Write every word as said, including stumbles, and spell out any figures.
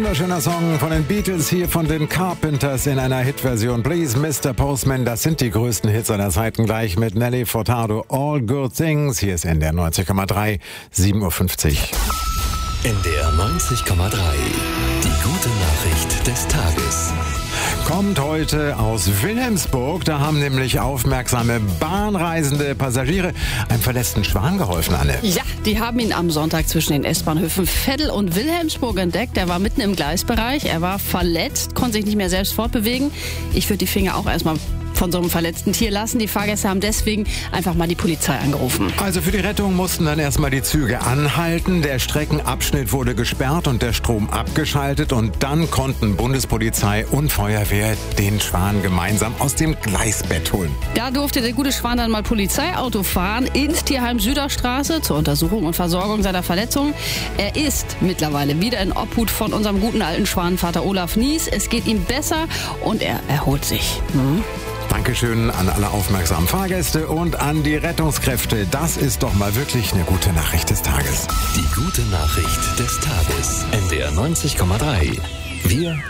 wunderschöner Song von den Beatles, hier von den Carpenters in einer Hitversion. Please, Mister Postman, das sind die größten Hits aller Zeiten, gleich mit Nelly Furtado. All Good Things, hier ist N D R neunzig Komma drei, sieben Uhr fünfzig. N D R neunzig Komma drei, die gute Nachricht des Tages. Kommt heute aus Wilhelmsburg. Da haben nämlich aufmerksame bahnreisende Passagiere einem verletzten Schwan geholfen, Anne. Ja, die haben ihn am Sonntag zwischen den S-Bahnhöfen Veddel und Wilhelmsburg entdeckt. Er war mitten im Gleisbereich, er war verletzt, konnte sich nicht mehr selbst fortbewegen. Ich würde die Finger auch erstmal von so einem verletzten Tier lassen. Die Fahrgäste haben deswegen einfach mal die Polizei angerufen. Also für die Rettung mussten dann erstmal die Züge anhalten. Der Streckenabschnitt wurde gesperrt und der Strom abgeschaltet. Und dann konnten Bundespolizei und Feuerwehr den Schwan gemeinsam aus dem Gleisbett holen. Da durfte der gute Schwan dann mal Polizeiauto fahren ins Tierheim Süderstraße zur Untersuchung und Versorgung seiner Verletzungen. Er ist mittlerweile wieder in Obhut von unserem guten alten Schwanenvater Olaf Nies. Es geht ihm besser und er erholt sich. Hm? Dankeschön an alle aufmerksamen Fahrgäste und an die Rettungskräfte. Das ist doch mal wirklich eine gute Nachricht des Tages. Die gute Nachricht des Tages. N D R neunzig Komma drei. Wir